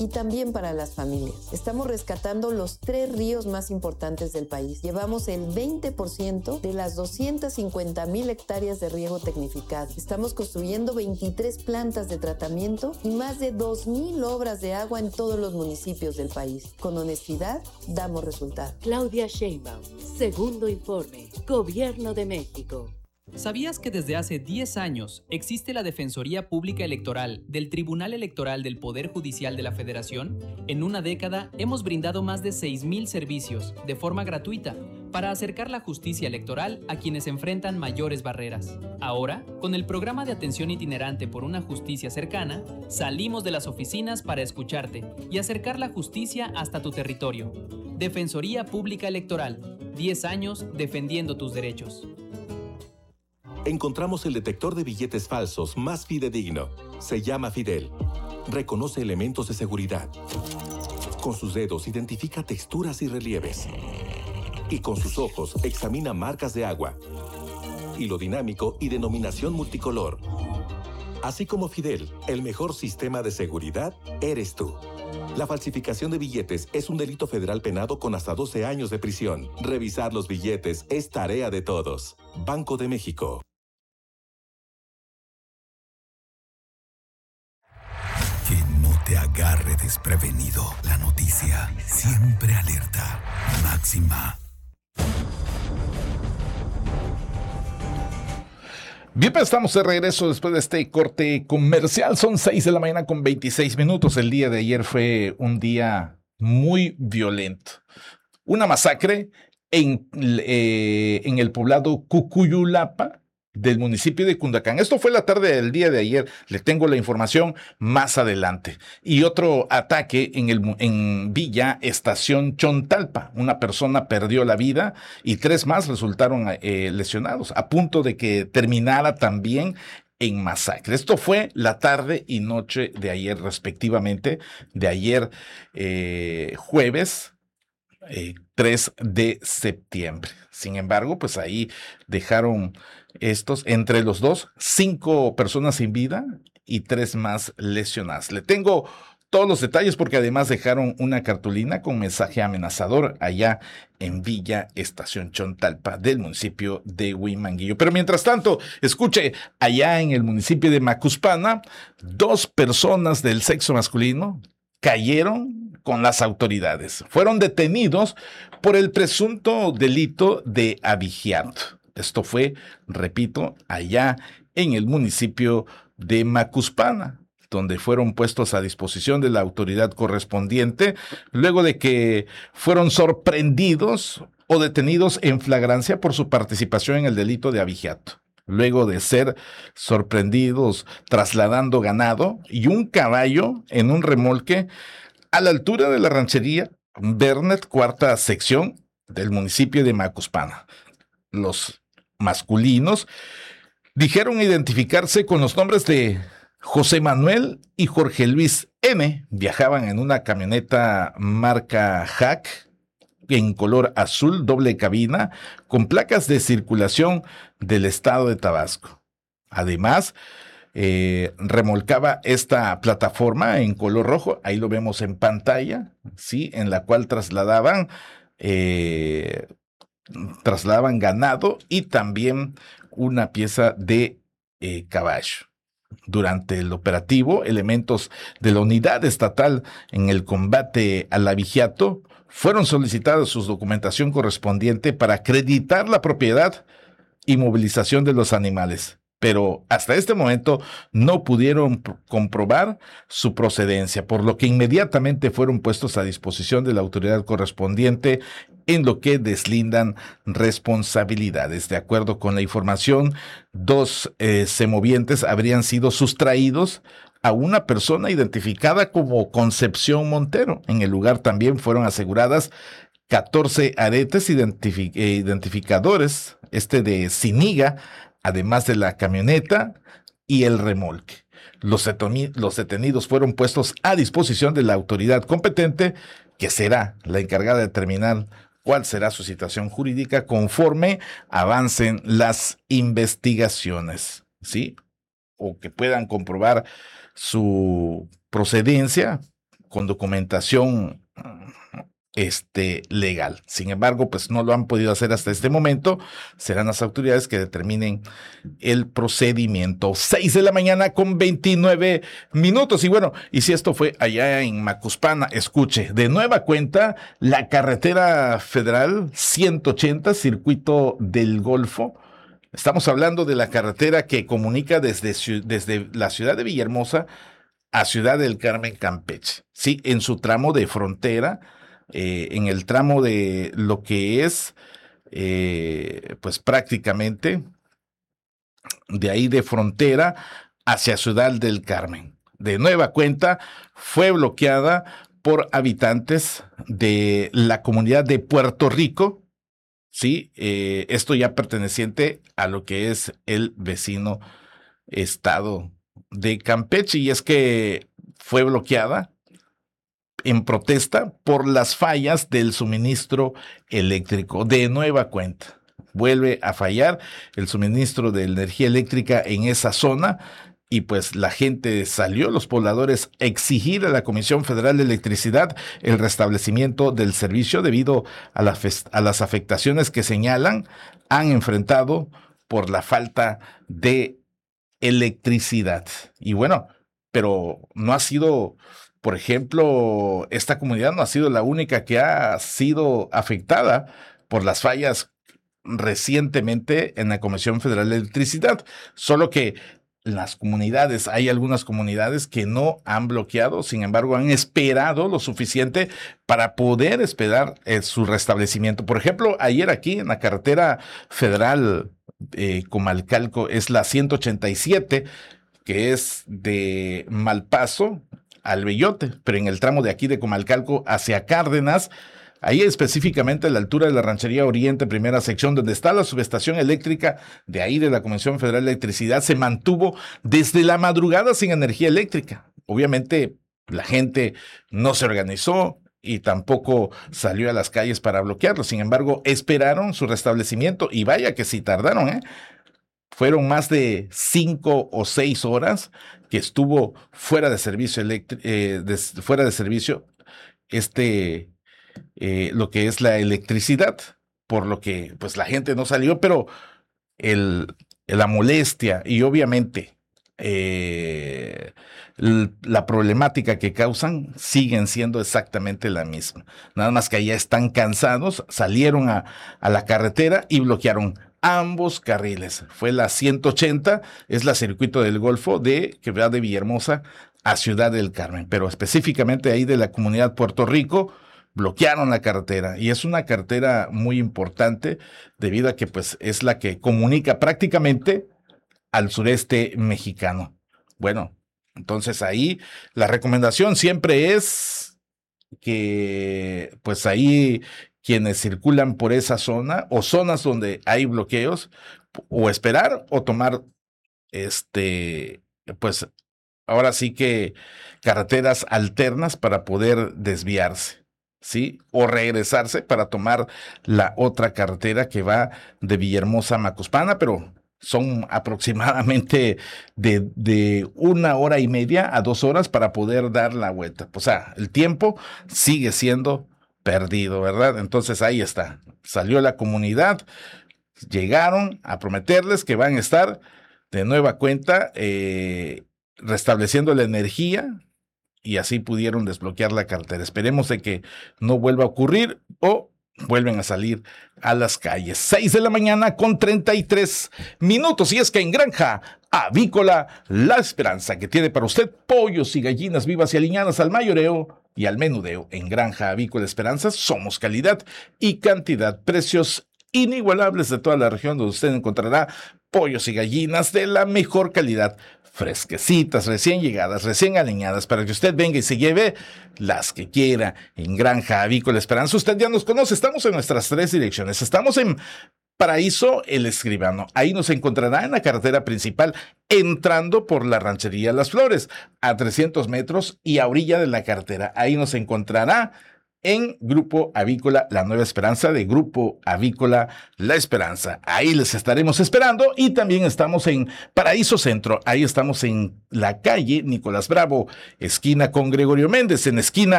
y también para las familias. Estamos rescatando los 3 ríos más importantes del país. Llevamos el 20% de las 250,000 hectáreas de riego tecnificado. Estamos construyendo 23 plantas de tratamiento y más de 2,000 obras de agua en todos los municipios del país. Con honestidad, damos resultados. Claudia Sheinbaum, segundo informe, Gobierno de México. ¿Sabías que desde hace 10 años existe la Defensoría Pública Electoral del Tribunal Electoral del Poder Judicial de la Federación? En una década hemos brindado más de 6,000 servicios de forma gratuita para acercar la justicia electoral a quienes enfrentan mayores barreras. Ahora, con el programa de atención itinerante por una justicia cercana, salimos de las oficinas para escucharte y acercar la justicia hasta tu territorio. Defensoría Pública Electoral, 10 años defendiendo tus derechos. Encontramos el detector de billetes falsos más fidedigno. Se llama Fidel. Reconoce elementos de seguridad. Con sus dedos identifica texturas y relieves. Y con sus ojos examina marcas de agua, hilo dinámico y denominación multicolor. Así como Fidel, el mejor sistema de seguridad eres tú. La falsificación de billetes es un delito federal penado con hasta 12 años de prisión. Revisar los billetes es tarea de todos. Banco de México. Que no te agarre desprevenido. La noticia siempre alerta. Máxima. Bien, pues estamos de regreso después de este corte comercial. Son 6 de la mañana con 26 minutos. El día de ayer fue un día muy violento. Una masacre en el poblado Cucuyulapa del municipio de Cundacán. Esto fue la tarde del día de ayer. Le tengo la información más adelante. Y otro ataque en Villa Estación Chontalpa. Una persona perdió la vida y 3 más resultaron lesionados, a punto de que terminara también en masacre. Esto fue la tarde y noche de ayer, respectivamente. De ayer, jueves 3 de septiembre. Sin embargo, pues ahí dejaron entre los dos, 5 personas sin vida y 3 más lesionadas. Le tengo todos los detalles porque además dejaron una cartulina con mensaje amenazador allá en Villa Estación Chontalpa del municipio de Huimanguillo. Pero mientras tanto, escuche, allá en el municipio de Macuspana, 2 personas del sexo masculino cayeron con las autoridades. Fueron detenidos por el presunto delito de abigeato. Esto fue, repito, allá en el municipio de Macuspana, donde fueron puestos a disposición de la autoridad correspondiente, luego de que fueron sorprendidos o detenidos en flagrancia por su participación en el delito de abigeato. Luego de ser sorprendidos trasladando ganado y un caballo en un remolque a la altura de la ranchería Bernet, cuarta sección del municipio de Macuspana. Los masculinos dijeron identificarse con los nombres de José Manuel y Jorge Luis M. Viajaban en una camioneta marca Hack en color azul, doble cabina, con placas de circulación del estado de Tabasco. Además, remolcaba esta plataforma en color rojo, ahí lo vemos en pantalla, ¿sí? En la cual trasladaban ganado y también una pieza de caballo. Durante el operativo, elementos de la unidad estatal en el combate al abigeato fueron solicitados su documentación correspondiente para acreditar la propiedad y movilización de los animales, pero hasta este momento no pudieron comprobar su procedencia, por lo que inmediatamente fueron puestos a disposición de la autoridad correspondiente en lo que deslindan responsabilidades. De acuerdo con la información, 2 semovientes habrían sido sustraídos a una persona identificada como Concepción Montero. En el lugar también fueron aseguradas 14 aretes identificadores, de Ciniga, además de la camioneta y el remolque. Los detenidos fueron puestos a disposición de la autoridad competente, que será la encargada de determinar cuál será su situación jurídica conforme avancen las investigaciones, ¿sí? O que puedan comprobar su procedencia con documentación legal. Sin embargo, pues no lo han podido hacer hasta este momento. Serán las autoridades que determinen el procedimiento. 6:29 a.m. Y bueno, y si esto fue allá en Macuspana, escuche, de nueva cuenta, la carretera federal 180, circuito del Golfo. Estamos hablando de la carretera que comunica desde la ciudad de Villahermosa a Ciudad del Carmen, Campeche. Sí, en su tramo de frontera, en el tramo de lo que es, pues prácticamente de ahí de frontera hacia Ciudad del Carmen. De nueva cuenta, fue bloqueada por habitantes de la comunidad de Puerto Rico. Sí, esto ya perteneciente a lo que es el vecino estado de Campeche, y es que fue bloqueada en protesta por las fallas del suministro eléctrico. De nueva cuenta, vuelve a fallar el suministro de energía eléctrica en esa zona, y pues la gente salió, los pobladores, a exigir a la Comisión Federal de Electricidad el restablecimiento del servicio debido a las afectaciones que señalan han enfrentado por la falta de electricidad. Y bueno, pero no ha sido, por ejemplo, esta comunidad no ha sido la única que ha sido afectada por las fallas recientemente en la Comisión Federal de Electricidad, solo que hay algunas comunidades que no han bloqueado, sin embargo, han esperado lo suficiente para poder esperar su restablecimiento. Por ejemplo, ayer aquí en la carretera federal Comalcalco, es la 187, que es de Malpaso al Bellote, pero en el tramo de aquí de Comalcalco hacia Cárdenas, ahí específicamente a la altura de la Ranchería Oriente, primera sección, donde está la subestación eléctrica de ahí de la Comisión Federal de Electricidad, se mantuvo desde la madrugada sin energía eléctrica. Obviamente la gente no se organizó y tampoco salió a las calles para bloquearlo. Sin embargo, esperaron su restablecimiento, y vaya que sí tardaron, Fueron más de 5 o 6 horas que estuvo fuera de servicio lo que es la electricidad, por lo que pues la gente no salió, pero la molestia y obviamente la problemática que causan siguen siendo exactamente la misma. Nada más que allá están cansados, salieron a la carretera y bloquearon ambos carriles. Fue la 180, es la circuito del Golfo que va de Villahermosa a Ciudad del Carmen, pero específicamente ahí de la comunidad Puerto Rico, bloquearon la carretera, y es una carretera muy importante debido a que pues es la que comunica prácticamente al sureste mexicano. Bueno, entonces ahí la recomendación siempre es que pues ahí quienes circulan por esa zona o zonas donde hay bloqueos, o esperar o tomar pues ahora sí que carreteras alternas para poder desviarse, ¿sí? O regresarse para tomar la otra carretera que va de Villahermosa a Macuspana, pero son aproximadamente de 1.5 a 2 horas para poder dar la vuelta. O sea, el tiempo sigue siendo perdido, ¿verdad? Entonces ahí está. Salió la comunidad, llegaron a prometerles que van a estar de nueva cuenta restableciendo la energía, y así pudieron desbloquear la carretera. Esperemos de que no vuelva a ocurrir o vuelven a salir a las calles. 6:33 a.m. Y es que en Granja Avícola La Esperanza, que tiene para usted pollos y gallinas vivas y aliñadas al mayoreo y al menudeo. En Granja Avícola Esperanza somos calidad y cantidad, precios inigualables de toda la región, donde usted encontrará pollos y gallinas de la mejor calidad, fresquecitas, recién llegadas, recién aliñadas, para que usted venga y se lleve las que quiera. En Granja Avícola Esperanza, usted ya nos conoce, estamos en nuestras 3 direcciones. Estamos en Paraíso El Escribano, ahí nos encontrará en la carretera principal, entrando por la Ranchería Las Flores, a 300 metros y a orilla de la carretera. Ahí nos encontrará en Grupo Avícola La Nueva Esperanza, de Grupo Avícola La Esperanza. Ahí les estaremos esperando, y también estamos en Paraíso Centro. Ahí estamos en la calle Nicolás Bravo, esquina con Gregorio Méndez, en esquina